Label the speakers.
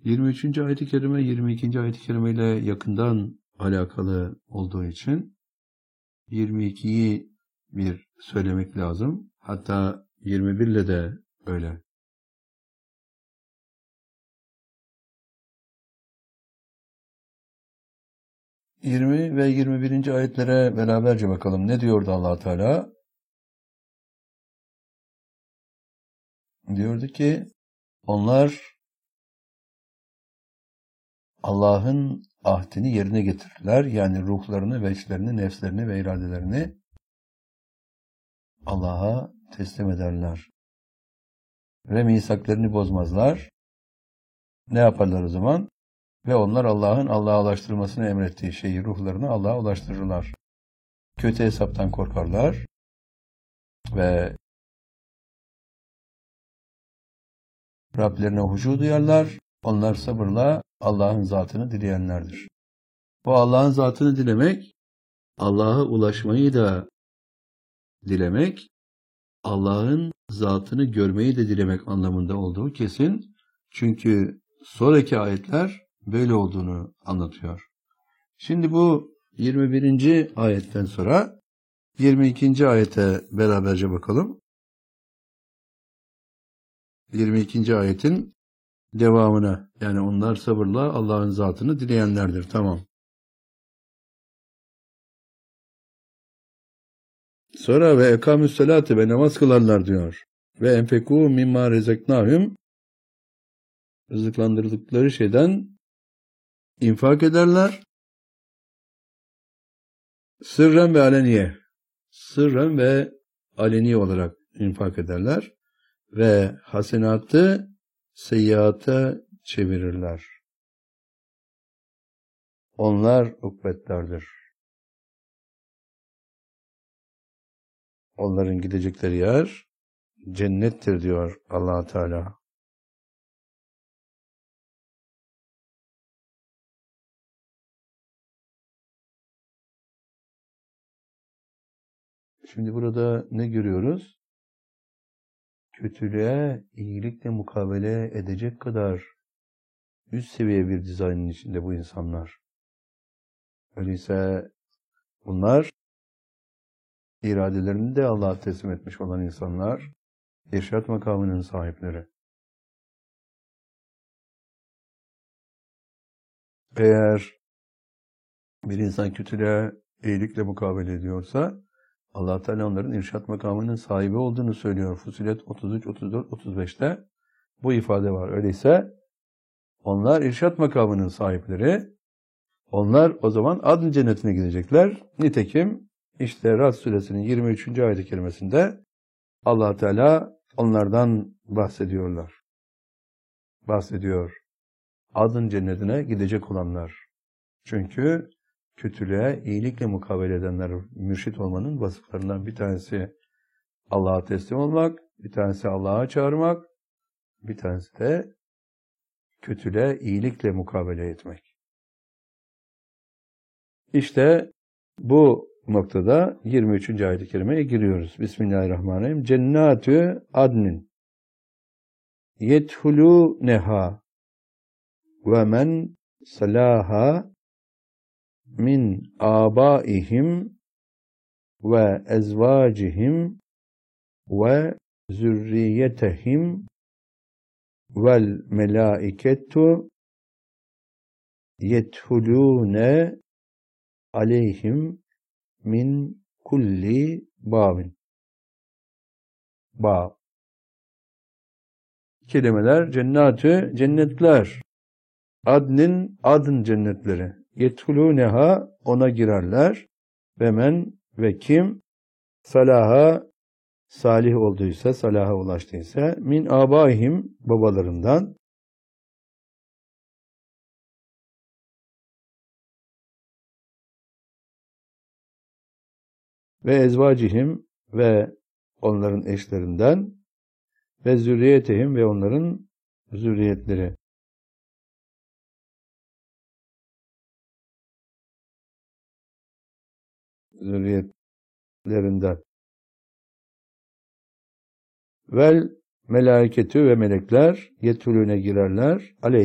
Speaker 1: 23. ayet-i kerime 22. ayet-i kerime ile yakından alakalı olduğu için 22'yi bir söylemek lazım. Hatta 21 ile de öyle. ...20 ve 21. ayetlere beraberce bakalım. Ne diyordu Allah Teala? Diyordu ki, onlar Allah'ın ahdini yerine getirirler. Yani ruhlarını, veçlerini, nefslerini ve iradelerini Allah'a teslim ederler. Ve misaklarını bozmazlar. Ne yaparlar o zaman? Ve onlar Allah'a ulaştırmasını emrettiği şeyi, ruhlarını Allah'a ulaştırırlar. Kötü hesaptan korkarlar. Ve Rablerine hucu duyarlar. Onlar sabırla Allah'ın zatını dileyenlerdir. Bu Allah'ın zatını dilemek, Allah'a ulaşmayı da dilemek, Allah'ın zatını görmeyi de dilemek anlamında olduğu kesin. Çünkü sonraki ayetler böyle olduğunu anlatıyor. Şimdi bu 21. ayetten sonra 22. ayete beraberce bakalım. 22. ayetin devamına, yani onlar sabırla Allah'ın zatını dileyenlerdir. Tamam. Sonra ve ekamüsselâte ve namaz kılarlar diyor. Ve enfekû mimmâ rezeknâhum, rızıklandırdıkları şeyden infak ederler. Sırren ve aleniye. Sırren ve aleni olarak infak ederler. Ve hasenatı seyyiata çevirirler. Onlar ukbetlerdir. Onların gidecekleri yer cennettir diyor Allah Teala. Şimdi burada ne görüyoruz? Kötülüğe iyilikle mukabele edecek kadar üst seviye bir dizaynın içinde bu insanlar. Öyleyse bunlar iradelerini de Allah'a teslim etmiş olan insanlar, irşat makamının sahipleri. Eğer bir insan kötülüğe iyilikle mukabele ediyorsa, Allah Teala onların irşat makamının sahibi olduğunu söylüyor. Fussilet 33, 34, 35'te bu ifade var. Öyleyse onlar irşat makamının sahipleri. Onlar o zaman adın cennetine gidecekler. Nitekim işte Rad suresinin 23. ayet-i kerimesinde Allah Teala onlardan bahsediyor. Adın cennetine gidecek olanlar. Çünkü kötülüğe iyilikle mukabele edenler, mürşit olmanın vasıflarından bir tanesi Allah'a teslim olmak, bir tanesi Allah'a çağırmak, bir tanesi de kötülüğe iyilikle mukabele etmek. İşte bu noktada 23. ayet-i kerimeye giriyoruz. Bismillahirrahmanirrahim. Cennatü adnin yethulûneha ve men salaha min âbâihim ve ezvâcihim ve zürriyetehim vel melâiketu yethulûne aleyhim min kulli bâbin. Bâb. Kelimeler cennatü, cennetler. Adnin, adın cennetleri. Yethulûneha, ona girerler. Ve men, ve kim salaha, salih olduysa, salaha ulaştıysa, min âbâihim, babalarından, ve ezvacihim, ve onların eşlerinden, ve zürriyetehim, ve onların zürriyetleri. Zürriyetlerinden. Vel melaiketü, ve melekler yetulüne girerler.